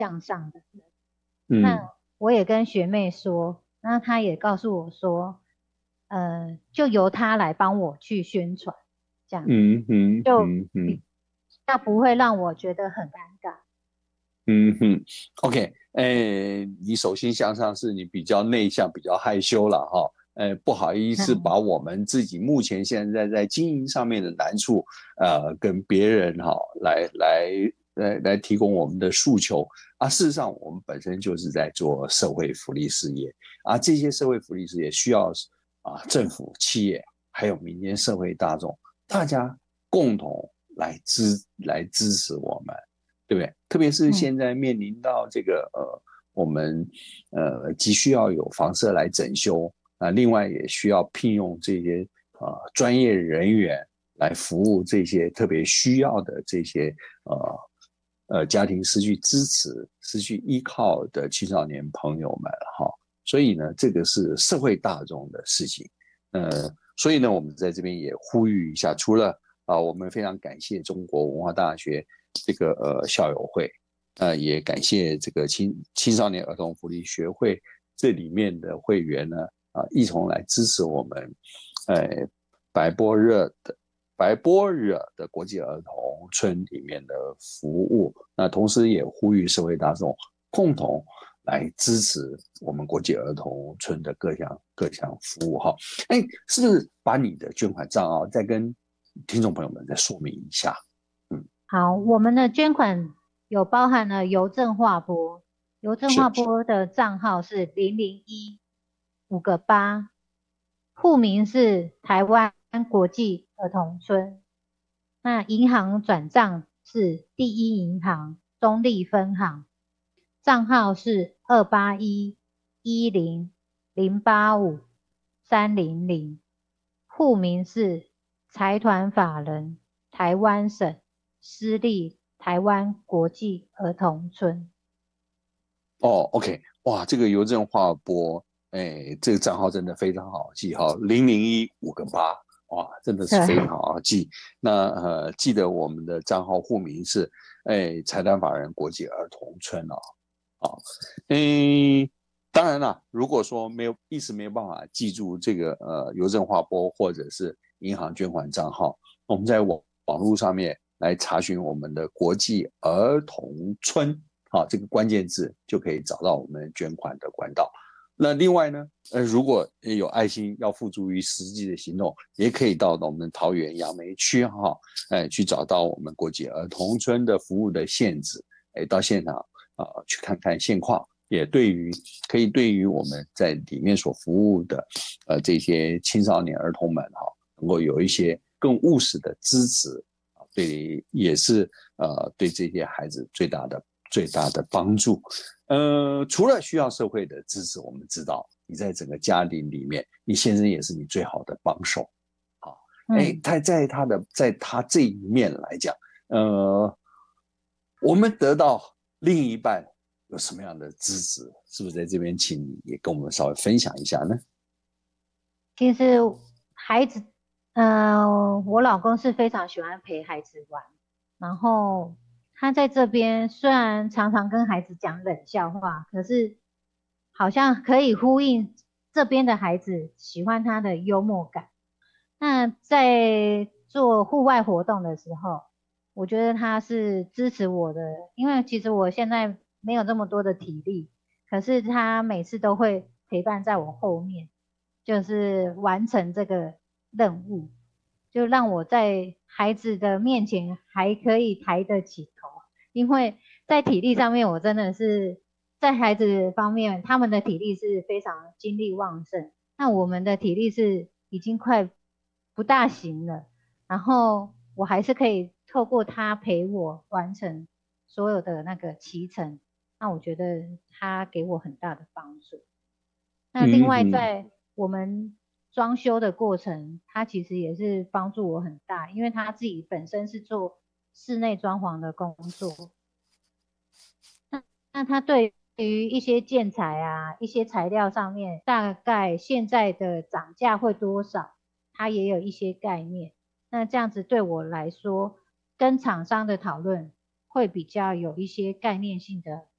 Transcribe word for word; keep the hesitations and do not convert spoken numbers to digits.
向上的人。那嗯我也跟学妹说，那她也告诉我说，呃，就由她来帮我去宣传，这样嗯嗯就比嗯嗯较不会让我觉得很尴尬。 嗯哼，OK，哎，你手心向上是你比较内向、比较害羞了哈，呃，不好意思把我们自己目前现在在经营上面的难处，呃，跟别人哈来来来来提供我们的诉求啊。事实上，我们本身就是在做社会福利事业啊，这些社会福利事业需要啊政府、企业还有民间社会大众大家共同来支来支持我们。对不对？特别是嗯现在面临到这个呃，我们呃急需要有房舍来整修啊、呃另外也需要聘用这些呃专业人员来服务这些特别需要的这些呃呃家庭失去支持、失去依靠的青少年朋友们哈。所以呢，这个是社会大众的事情。呃，所以呢，我们在这边也呼吁一下，除了啊、呃我们非常感谢中国文化大学这个呃校友会，呃，也感谢这个青青少年儿童福利学会这里面的会员呢，啊、呃一同来支持我们，呃，白波热的白波热的国际儿童村里面的服务。那同时也呼吁社会大众共同来支持我们国际儿童村的各项各项服务哈。哎，是不是把你的捐款账号再跟听众朋友们再说明一下？嗯， 好，我们的捐款有包含了邮政划拨，邮政划是拨的账号是零零一五个八，户名是台湾国际儿童村。那银行转账是第一银行中立分行，账号是二八一一零零八五三零零，户名是财团法人台湾省私立台湾国际儿童村。 哦，OK，哇，这个邮政划拨，哎，这个账号真的非常好记哈，零零一五个八，哇，真的是非常对， 好记。那呃，记得我们的账号户名是哎财团法人国际儿童村哦，啊，嗯，当然了，如果说没有一时没有办法记住这个呃邮政划拨或者是银行捐款账号，我们在网网络上面来查询我们的国际儿童村，好，这个关键字就可以找到我们捐款的管道。那另外呢，呃，如果有爱心要付诸于实际的行动，也可以到我们桃园杨梅区哈，哎，去找到我们国际儿童村的服务的限制，哎，到现场啊、呃、去看看现况，也对于可以对于我们在里面所服务的呃这些青少年儿童们哈，能够有一些更务实的支持啊，对，也是呃对这些孩子最大的最大的帮助。呃，除了需要社会的支持，我们知道你在整个家庭里面，你先生也是你最好的帮手。啊，哎， 嗯。 他在他的在他这一面来讲，呃，我们得到另一半有什么样的支持？是不是在这边，请你也跟我们稍微分享一下呢？ 其实孩子，嗯、我老公是非常喜欢陪孩子玩，然后他在这边虽然常常跟孩子讲冷笑话，可是好像可以呼应这边的孩子喜欢他的幽默感。那在做户外活动的时候，我觉得他是支持我的，因为其实我现在没有这么多的体力，可是他每次都会陪伴在我后面。就是完成这个任务，就让我在孩子的面前还可以抬得起头。因为在体力上面，我真的是在孩子方面，他们的体力是非常精力旺盛，那我们的体力是已经快不大行了。然后我还是可以透过他陪我完成所有的那个骑程，那我觉得他给我很大的帮助。那另嗯哼， 外在我们装修的过程，他其实也是帮助我很大，因为他自己本身是做室内装潢的工作，那他对于一些建材啊、一些材料上面，大概现在的涨价会多少，他也有一些概念。那这样子对我来说，跟厂商的讨论会比较有一些概念性的